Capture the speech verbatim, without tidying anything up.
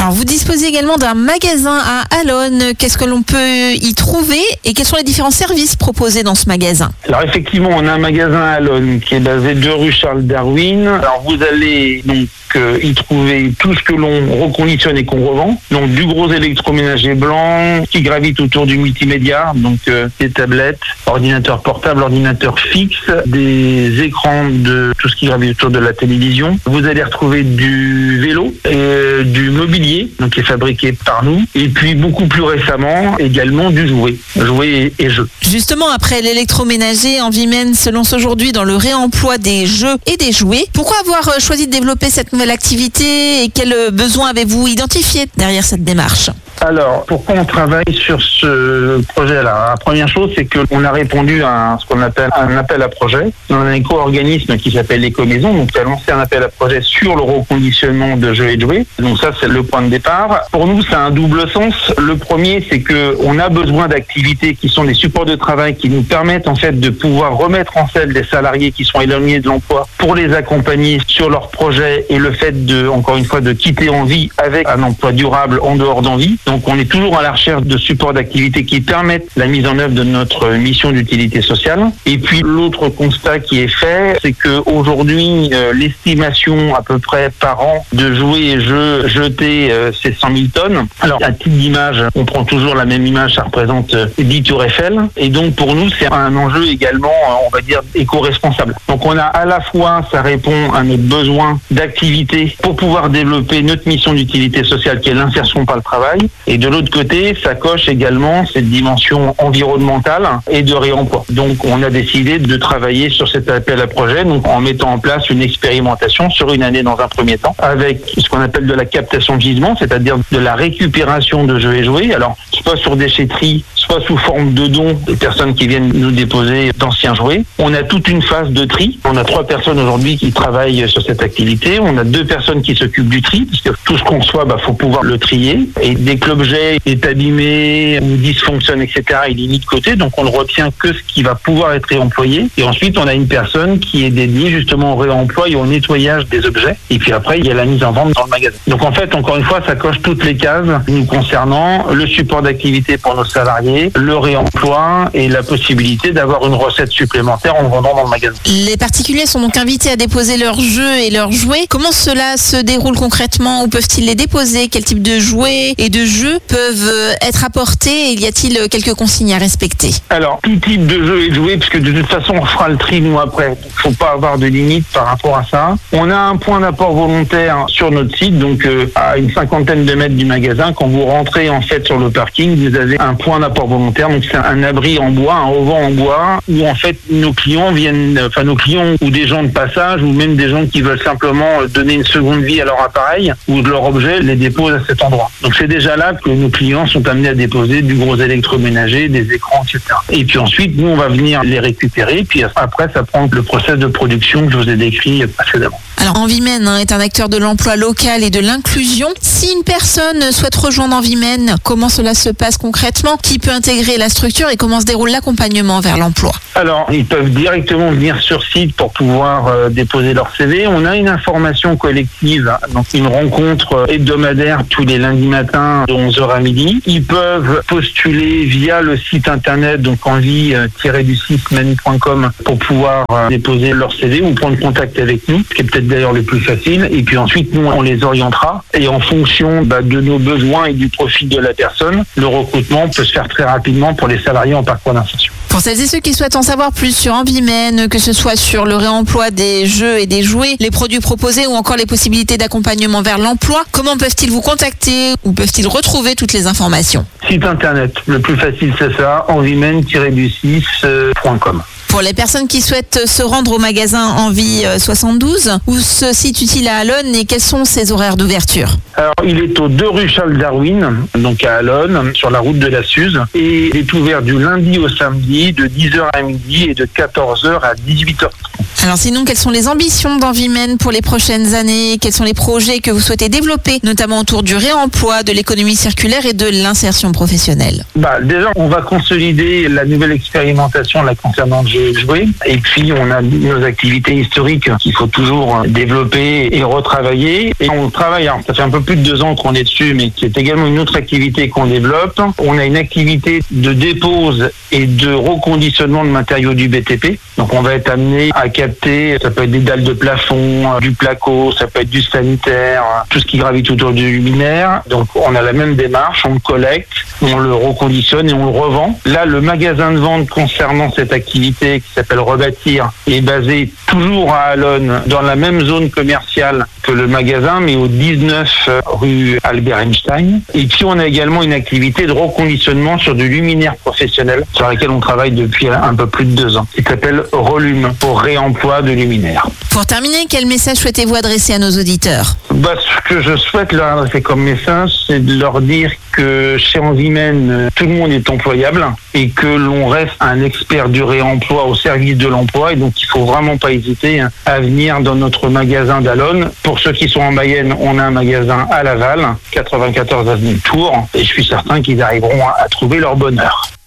Alors, vous disposez également d'un magasin à Allonnes. Qu'est-ce que l'on peut y trouver et quels sont les différents services proposés dans ce magasin? Alors effectivement, on a un magasin à Allonnes qui est basé deux rue Charles Darwin. Alors vous allez donc euh, y trouver tout ce que l'on reconditionne et qu'on revend. Donc du gros électroménager blanc qui gravite autour du multimédia, donc euh, des tablettes, ordinateurs portables, ordinateurs fixes, des écrans de tout ce qui gravite autour de la télévision. Vous allez retrouver du vélo, et du mobilier, donc qui est fabriqué par nous. Et puis beaucoup plus récemment, également du jouet, jouet et, et jeux. Justement, après l'électroménager, Envimène se lance aujourd'hui dans le réemploi des jeux et des jouets. Pourquoi avoir choisi de développer cette nouvelle activité et quels besoins avez-vous identifiés derrière cette démarche? Alors, pourquoi on travaille sur ce projet-là? La première chose, c'est qu'on a répondu à ce qu'on appelle un appel à projet. On a un éco-organisme qui s'appelle Éco-Maison, donc qui a lancé un appel à projet sur le reconditionnement de jeux et de jouets. Donc ça, c'est le point de départ. Pour nous, ça a un double sens. Le premier, c'est qu'on a besoin d'activités qui sont des supports de travail qui nous permettent en fait de pouvoir remettre en selle des salariés qui sont éloignés de l'emploi pour les accompagner sur leurs projets et le fait de, encore une fois, de quitter Envie avec un emploi durable en dehors d'Envie. Donc on est toujours à la recherche de supports d'activité qui permettent la mise en œuvre de notre mission d'utilité sociale. Et puis l'autre constat qui est fait, c'est qu'aujourd'hui, euh, l'estimation à peu près par an de jouets et jeux jetés, euh, c'est cent mille tonnes. Alors à titre d'image, on prend toujours la même image, ça représente euh, dix tours Eiffel. Et donc pour nous, c'est un enjeu également, euh, on va dire, éco-responsable. Donc on a à la fois, ça répond à notre besoin d'activité pour pouvoir développer notre mission d'utilité sociale qui est l'insertion par le travail. Et de l'autre côté, ça coche également cette dimension environnementale et de réemploi. Donc, on a décidé de travailler sur cet appel à projet, donc en mettant en place une expérimentation sur une année dans un premier temps, avec ce qu'on appelle de la captation de gisement, c'est-à-dire de la récupération de jeux et jouets. Alors, soit sur déchetterie, soit sous forme de dons des personnes qui viennent nous déposer d'anciens jouets. On a toute une phase de tri. On a trois personnes aujourd'hui qui travaillent sur cette activité. On a deux personnes qui s'occupent du tri, parce que tout ce qu'on reçoit, bah, faut pouvoir le trier. Et dès que l'objet est abîmé ou dysfonctionne, et cetera, il est mis de côté. Donc on ne retient que ce qui va pouvoir être réemployé. Et ensuite, on a une personne qui est dédiée justement au réemploi et au nettoyage des objets. Et puis après, il y a la mise en vente dans le magasin. Donc en fait, encore une fois, ça coche toutes les cases nous concernant, le support d'activité pour nos salariés, le réemploi et la possibilité d'avoir une recette supplémentaire en vendant dans le magasin. Les particuliers sont donc invités à déposer leurs jeux et leurs jouets. Comment cela se déroule concrètement? Où peuvent-ils les déposer? Quel type de jouets et de jeux peuvent être apportés? Y a-t-il quelques consignes à respecter? Alors, tout type de jeux et de jouets, puisque de toute façon, on fera le tri nous après. Il ne faut pas avoir de limite par rapport à ça. On a un point d'apport volontaire sur notre site, donc euh, à une cinquantaine de mètres du magasin. Quand vous rentrez en fait sur le parking, vous avez un point d'apport volontaire. Donc c'est un abri en bois, un auvent en bois, où en fait nos clients viennent, enfin nos clients ou des gens de passage, ou même des gens qui veulent simplement donner une seconde vie à leur appareil ou de leur objet, les déposent à cet endroit. Donc c'est déjà là que nos clients sont amenés à déposer du gros électroménager, des écrans, et cetera. Et puis ensuite, nous on va venir les récupérer, puis après ça prend le process de production que je vous ai décrit précédemment. Alors Envimène hein, est un acteur de l'emploi local et de l'inclusion. Si une personne souhaite rejoindre Envimène, comment cela se passe concrètement? Qui peut intégrer la structure et comment se déroule l'accompagnement vers l'emploi? Alors, ils peuvent directement venir sur site pour pouvoir euh, déposer leur C V. On a une information collective, donc une rencontre hebdomadaire tous les lundis matins de onze heures à midi. Ils peuvent postuler via le site internet, donc envie tiret du six manu point com pour pouvoir euh, déposer leur C V ou prendre contact avec nous, ce qui est peut-être d'ailleurs le plus facile. Et puis ensuite, nous, on les orientera. Et en fonction bah, de nos besoins et du profil de la personne, le recrutement peut se faire très rapidement pour les salariés en parcours d'insertion. Pour celles et ceux qui souhaitent en savoir plus sur Envimène, que ce soit sur le réemploi des jeux et des jouets, les produits proposés ou encore les possibilités d'accompagnement vers l'emploi, comment peuvent-ils vous contacter ou peuvent-ils retrouver toutes les informations? Site internet, le plus facile c'est ça, envimène tiret du six point com. Pour les personnes qui souhaitent se rendre au magasin Envie soixante-douze, où se situe-t-il à Allonnes et quels sont ses horaires d'ouverture? Alors, il est au deux rue Charles Darwin, donc à Allonnes, sur la route de la Suze. Et il est ouvert du lundi au samedi, de dix heures à midi et de quatorze heures à dix-huit heures trente. Alors sinon, quelles sont les ambitions d'Envimène pour les prochaines années? Quels sont les projets que vous souhaitez développer, notamment autour du réemploi, de l'économie circulaire et de l'insertion professionnelle? Bah, déjà, on va consolider la nouvelle expérimentation la concernant le jouet. Et puis, on a nos activités historiques qu'il faut toujours développer et retravailler. Et on travaille, alors, ça fait un peu plus de deux ans qu'on est dessus, mais c'est également une autre activité qu'on développe. On a une activité de dépose et de reconditionnement de matériaux du B T P. Donc, on va être amené à capter, ça peut être des dalles de plafond, du placo, ça peut être du sanitaire, tout ce qui gravite autour du luminaire. Donc, on a la même démarche, on le collecte, on le reconditionne et on le revend. Là, le magasin de vente concernant cette activité qui s'appelle Rebâtir est basé toujours à Allonne, dans la même zone commerciale que le magasin, mais au dix-neuf rue Albert Einstein. Et puis, on a également une activité de reconditionnement sur du luminaire professionnel, sur laquelle on travaille depuis un peu plus de deux ans, qui s'appelle Volume, pour réemploi de luminaires. Pour terminer, quel message souhaitez-vous adresser à nos auditeurs? Bah, ce que je souhaite leur adresser comme message, c'est de leur dire que chez Envimène, tout le monde est employable et que l'on reste un expert du réemploi au service de l'emploi. Et donc, il faut vraiment pas hésiter à venir dans notre magasin d'Allonne. Pour ceux qui sont en Mayenne, on a un magasin à Laval, quatre-vingt-quatorze avenue Tours. Et je suis certain qu'ils arriveront à trouver leur bonheur.